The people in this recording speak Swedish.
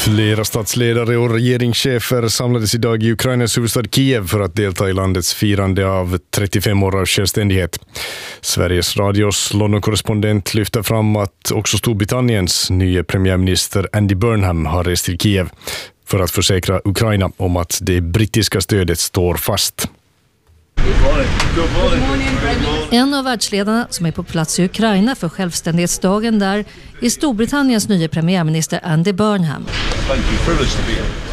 Flera statsledare och regeringschefer samlades idag i Ukrainas huvudstad Kiev för att delta i landets firande av 35 år av självständighet. Sveriges Radios London-korrespondent lyfter fram att också Storbritanniens nya premiärminister Andy Burnham har rest till Kiev för att försäkra Ukraina om att det brittiska stödet står fast. En av världsledarna som är på plats i Ukraina för självständighetsdagen där är Storbritanniens nya premiärminister Andy Burnham.